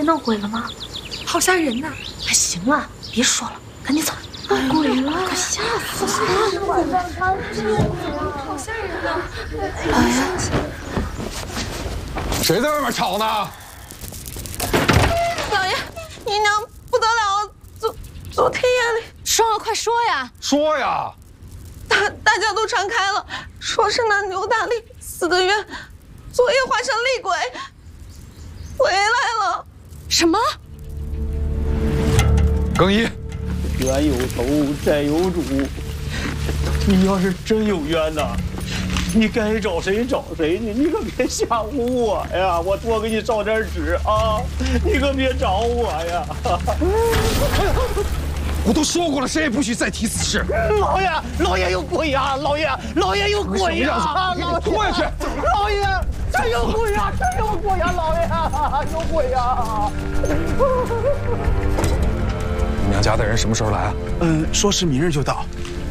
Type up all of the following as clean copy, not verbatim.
到鬼了吗？好吓人呐！哎，行了，别说了，赶紧走。闹鬼了，快吓死我了！晚上看这好吓人呐！哎呀， 谁在外面吵呢？ 老爷，姨娘不得了了，昨天夜里说啊，快说呀！ 说呀！ 大家都传开了，说是那牛大力死得冤，昨夜化成厉鬼回来了。什么？ 更衣。 冤有头，债有主。你要是真有冤呐，你该找谁找谁去，你可别吓唬我呀！我多给你烧点纸啊，你可别找我呀！ 我都说过了，谁也不许再提此事。 老爷有鬼呀！老爷有鬼呀！ 你给我拖下去！ 老爷，真有鬼呀！真有鬼呀！老爷，有鬼呀！ 你娘家的人什么时候来啊？ 说是明日就到。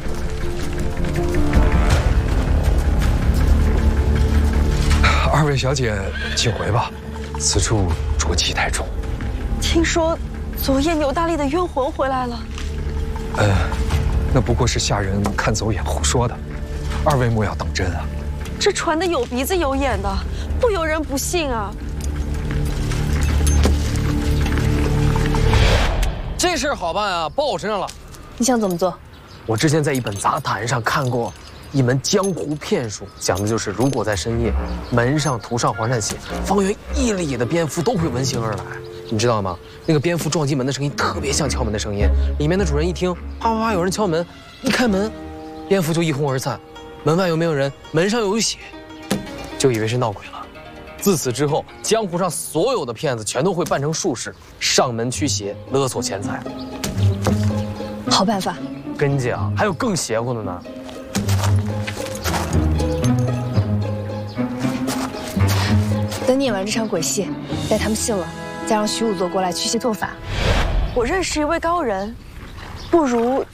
二位小姐，请回吧，此处浊气太重。 听说昨夜牛大力的冤魂回来了。 那不过是下人看走眼胡说的，二位莫要当真啊。 这传的有鼻子有眼的，不由人不信啊。 这事儿好办啊，包我身上了。 你想怎么做？ 我之前在一本杂谈上看过一门江湖骗术，讲的就是如果在深夜门上涂上黄鳝血，方圆1里的蝙蝠都会闻讯而来。你知道吗？那个蝙蝠撞击门的声音特别像敲门的声音，里面的主人一听啪啪啪有人敲门，一开门，蝙蝠就一哄而散。门外又没有人，门上又有血，就以为是闹鬼了。自此之后，江湖上所有的骗子全都会扮成术士，上门驱邪，勒索钱财。 好办法。 跟你讲，还有更邪乎的呢。 等你演完这场鬼戏，待他们信了，再让徐仵作过来驱邪做法。 我认识一位高人，不如